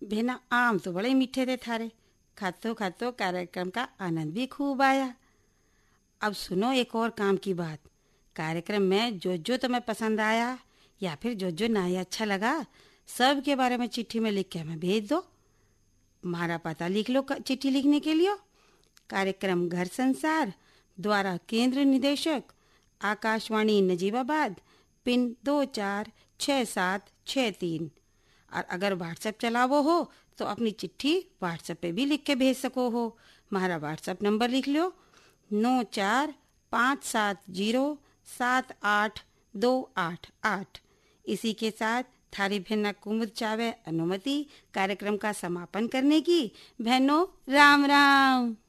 भेना आम तो बड़े मीठे थे थारे, खातो खातो कार्यक्रम का आनंद भी खूब आया। अब सुनो एक और काम की बात। कार्यक्रम में जो तुम्हें पसंद आया या फिर जो नहीं अच्छा लगा, सब के बारे में चिट्ठी में लिख के हमें भेज दो। हमारा पता लिख लो चिट्ठी लिखने के लिए। कार्यक्रम घर संसार, द्वारा केंद्र निदेशक, आकाशवाणी नजीबाबाद, पिन 246763। और अगर व्हाट्सएप चलावो हो तो अपनी चिट्ठी व्हाट्सएप पे भी लिख के भेज सको हो। हमारा व्हाट्सएप नंबर लिख लो 9457078288। इसी के साथ थारी बहना कुमुद चावे अनुमति कार्यक्रम का समापन करने की। बहनों राम राम।